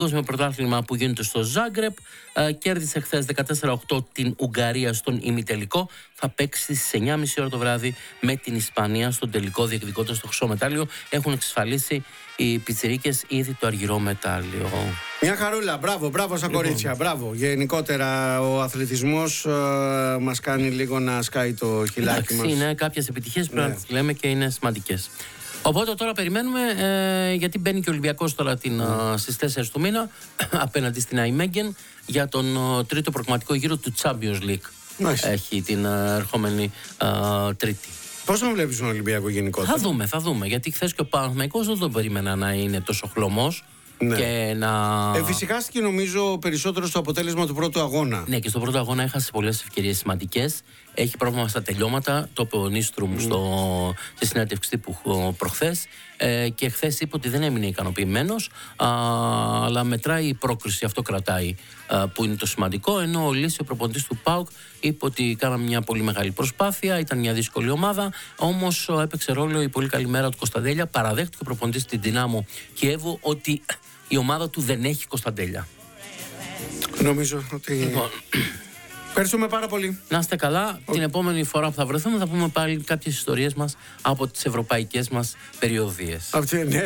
Παγκόσμιο πρωτάθλημα που γίνεται στο Ζάγκρεπ. Κέρδισε χθες 14-8 την Ουγγαρία στον ημιτελικό. Θα παίξει στις 9.30 ώρα το βράδυ με την Ισπανία στον τελικό, διεκδικώντας το χρυσό μετάλλιο. Έχουν εξασφαλίσει οι πιτσιρίκες ήδη το αργυρό μετάλλιο. Μια χαρούλα, μπράβο στα κορίτσια, μπράβο. Γενικότερα ο αθλητισμός μας κάνει λίγο να σκάει το χιλάκι μας. Είναι κάποιες επιτυχίες που πρέπει να τις λέμε και είναι σημαντικές. Οπότε τώρα περιμένουμε, γιατί μπαίνει και ο Ολυμπιακός τώρα στις 4 του μήνα απέναντι στην Αϊμέγγεν για τον τρίτο προγραμματικό γύρο του Champions League. Έχει την ερχόμενη Τρίτη. Πώς τον βλέπεις τον Ολυμπιακό γενικότερα? Θα δούμε, γιατί χθες και ο Παναθηναϊκός δεν τον περίμενα να είναι τόσο χλωμός. Ναι. Και Εφησυχάστηκε νομίζω περισσότερο στο αποτέλεσμα του πρώτου αγώνα. Ναι, και στο πρώτο αγώνα έχασε πολλές ευκαιρίες σημαντικές. Έχει πρόβλημα στα τελειώματα. Το είπε ο Νίστρουμ στη συνέντευξη τύπου προχθές. Και χθες είπε ότι δεν έμεινε ικανοποιημένος. Αλλά μετράει η πρόκριση, αυτό κρατάει, που είναι το σημαντικό. Ενώ ο Λύση, ο προπονητής του ΠΑΟΚ, είπε ότι κάναμε μια πολύ μεγάλη προσπάθεια. Ήταν μια δύσκολη ομάδα. Όμως έπαιξε ρόλο η πολύ καλή μέρα του Κωνσταντέλια. Παραδέχτηκε ο προπονητής στην Δυνάμο Κιέβου ότι η ομάδα του δεν έχει Κωνσταντέλια. Νομίζω ότι... Ευχαριστούμε πάρα πολύ. Να είστε καλά. Την επόμενη φορά που θα βρεθούμε θα πούμε πάλι κάποιες ιστορίες μας από τις ευρωπαϊκές μας περιοδίες. Από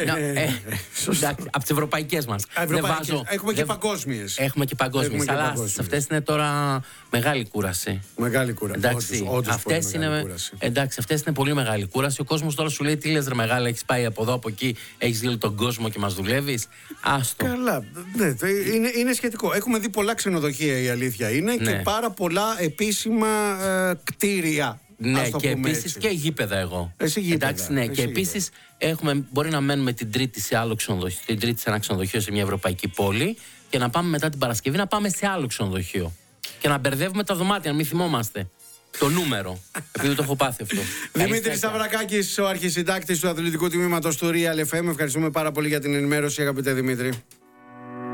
τις ευρωπαϊκές μας. Έχουμε και παγκόσμιες. Έχουμε και παγκόσμιες. Αλλά αυτές είναι τώρα μεγάλη κούραση. Μεγάλη κούραση. Εντάξει, αυτές είναι πολύ μεγάλη κούραση. Ο κόσμος τώρα σου λέει: τι λες, ρε μεγάλα, έχεις πάει από εδώ, από εκεί, έχεις δει τον κόσμο και μας δουλεύεις. Άστο. Καλά. Είναι σχετικό. Έχουμε δει πολλά ξενοδοχεία, η αλήθεια είναι, και πάρα πολλά επίσημα κτίρια. Ναι, και επίσης και γήπεδα εγώ. Εντάξει, ναι, και επίσης μπορεί να μένουμε την Τρίτη σε άλλο ξενοδοχείο, την Τρίτη σε ένα ξενοδοχείο σε μια ευρωπαϊκή πόλη και να πάμε μετά την Παρασκευή να πάμε σε άλλο ξενοδοχείο. Και να μπερδεύουμε τα δωμάτια, να μην θυμόμαστε το νούμερο. Επειδή το έχω πάθει αυτό. Δημήτρης Σταυρακάκης, ο αρχισυντάκτης του αθλητικού τμήματος του Real FM. Ευχαριστούμε πάρα πολύ για την ενημέρωση, αγαπητέ Δημήτρη.